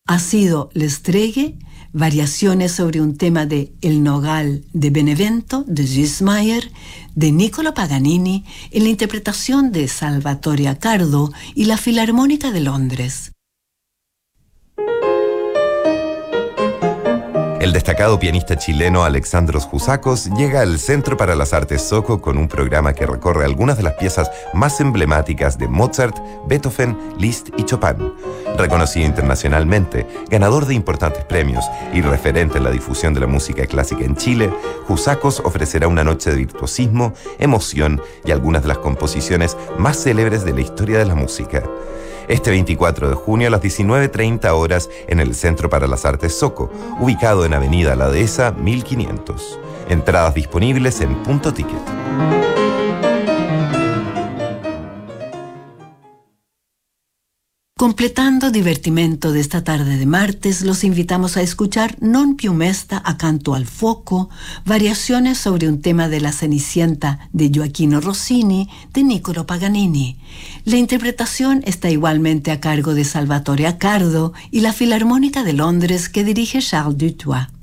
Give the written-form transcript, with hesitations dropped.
ha sido L'Estreghe, variaciones sobre un tema de El Nogal de Benevento, de Süssmayr, de Niccolo Paganini, en la interpretación de Salvatore Accardo y la Filarmónica de Londres. El destacado pianista chileno Alexandros Jusakos llega al Centro para las Artes Zoco con un programa que recorre algunas de las piezas más emblemáticas de Mozart, Beethoven, Liszt y Chopin. Reconocido internacionalmente, ganador de importantes premios y referente en la difusión de la música clásica en Chile, Jusakos ofrecerá una noche de virtuosismo, emoción y algunas de las composiciones más célebres de la historia de la música. Este 24 de junio a las 19:30 horas en el Centro para las Artes Zoco, ubicado en Avenida La Dehesa 1500. Entradas disponibles en Punto Ticket. Completando divertimento de esta tarde de martes, los invitamos a escuchar Non più mesta accanto al fuoco, variaciones sobre un tema de la Cenicienta de Gioachino Rossini, de Niccolo Paganini. La interpretación está igualmente a cargo de Salvatore Accardo y la Filarmónica de Londres que dirige Charles Dutoit.